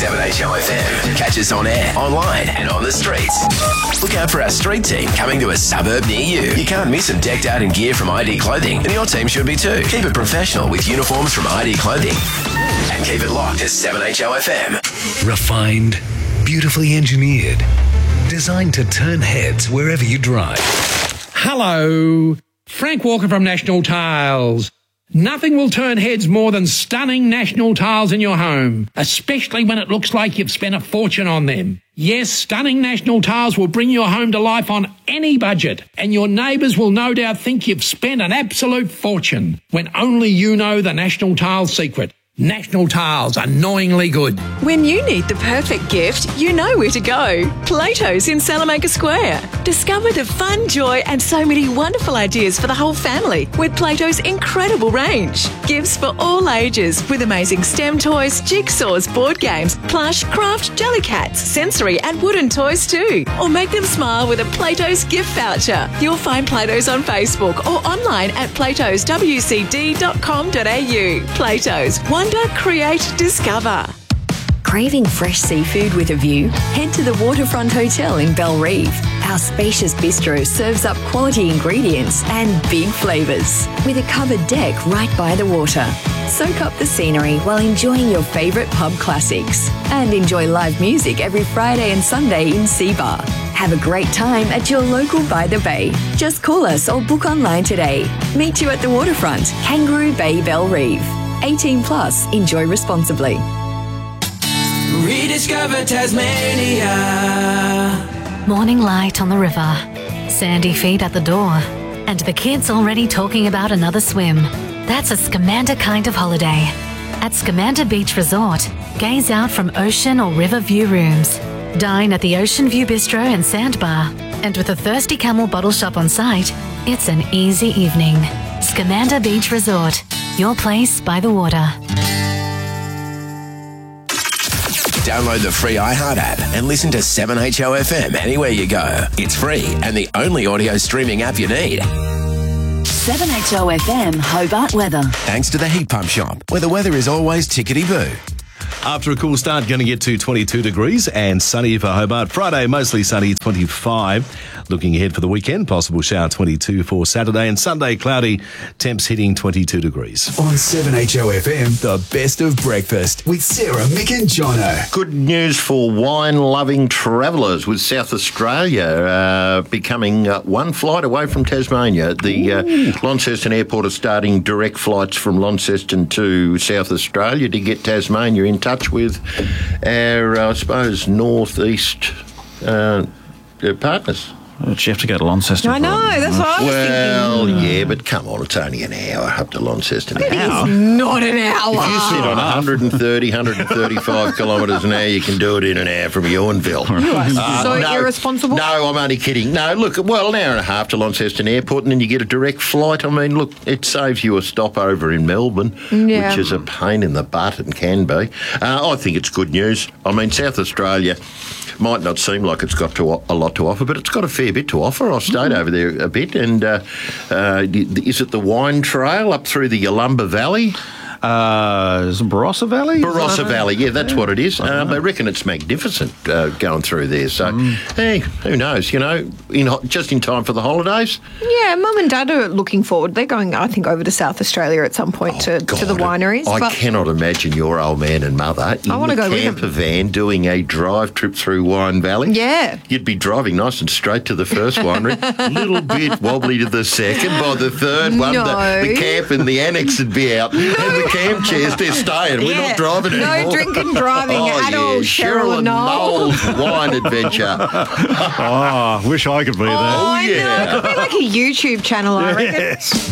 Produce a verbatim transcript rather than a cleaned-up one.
seven H O F M. Catch us on air, online and on the streets. Look out for our street team coming to a suburb near you. You can't miss them decked out in gear from I D Clothing, and your team should be too. Keep it professional with uniforms from I D Clothing. And keep it locked to seven H O F M. Refined, beautifully engineered, designed to turn heads wherever you drive. Hello, Frank Walker from National Tiles. Nothing will turn heads more than stunning National Tiles in your home, especially when it looks like you've spent a fortune on them. Yes, stunning National Tiles will bring your home to life on any budget, and your neighbours will no doubt think you've spent an absolute fortune, when only you know the National Tiles secret. National Tiles, annoyingly good. When you need the perfect gift, you know where to go. Plato's in Salamanca Square. Discover the fun, joy and so many wonderful ideas for the whole family with Plato's incredible range. Gifts for all ages with amazing STEM toys, jigsaws, board games, plush, craft, jellycats, sensory and wooden toys too. Or make them smile with a Plato's gift voucher. You'll find Plato's on Facebook or online at platos w c d dot com dot a u. Plato's. Wonder, create, discover. Craving fresh seafood with a view? Head to the Waterfront Hotel in Bellerive. Our spacious bistro serves up quality ingredients and big flavours with a covered deck right by the water. Soak up the scenery while enjoying your favourite pub classics and enjoy live music every Friday and Sunday in Sea Bar. Have a great time at your local By the Bay. Just call us or book online today. Meet you at the Waterfront, Kangaroo Bay, Bellerive. eighteen plus, enjoy responsibly. Rediscover Tasmania. Morning light on the river, sandy feet at the door, and the kids already talking about another swim. That's a Scamander kind of holiday. At Scamander Beach Resort, gaze out from ocean or river view rooms. Dine at the Ocean View Bistro and Sandbar, and with a Thirsty Camel bottle shop on site, it's an easy evening. Scamander Beach Resort, your place by the water. Download the free iHeart app and listen to seven H O F M anywhere you go. It's free and the only audio streaming app you need. seven H O F M Hobart weather. Thanks to the Heat Pump Shop, where the weather is always tickety-boo. After a cool start, going to get to twenty-two degrees and sunny for Hobart. Friday, mostly sunny, twenty-five. Looking ahead for the weekend, possible shower twenty-two for Saturday, and Sunday cloudy, temps hitting twenty-two degrees. On seven H O F M, the best of breakfast with Sarah, Mick and Jono. Good news for wine-loving travellers, with South Australia uh, becoming uh, one flight away from Tasmania. The uh, Launceston Airport is starting direct flights from Launceston to South Australia to get Tasmania in touch with our, uh, I suppose, northeast uh, partners. Did you have to go to Launceston? I know, that's what I was well, thinking. Well, yeah, but come on, it's only an hour up to Launceston. It is not an hour. If you sit on one thirty, one thirty-five kilometres an hour, you can do it in an hour from Ewanville. You are Uh, so no, irresponsible. No, I'm only kidding. No, look, well, an hour and a half to Launceston Airport, and then you get a direct flight. I mean, look, it saves you a stopover in Melbourne, Yeah. which is a pain in the butt and can be. Uh, I think it's good news. I mean, South Australia might not seem like it's got to, a lot to offer, but it's got a fair bit to offer. I've stayed over there a bit, and uh, uh, is it the Wine Trail up through the Yalumba Valley? Uh, is it Barossa Valley? Barossa Valley, yeah, that's yeah. what it is. Um, they reckon it's magnificent uh, going through there. So, mm. hey, who knows? You know, in just in time for the holidays. Yeah, Mum and Dad are looking forward. They're going, I think, over to South Australia at some point oh, to, God, to the wineries. I but cannot imagine your old man and mother in I wanna the go with camper them. van doing a drive trip through Wine Valley. Yeah. You'd be driving nice and straight to the first winery, a little bit wobbly to the second. By the third one, No. the, the camp and the annex would be out, no. and the camp chairs, they're staying. We're Yeah. not driving No anymore. drinking, driving oh, at yeah. all, Cheryl and Noel. Noel's wine adventure. Oh, wish I could be there. Oh, I yeah. know. It could be like a YouTube channel, I reckon. Yes.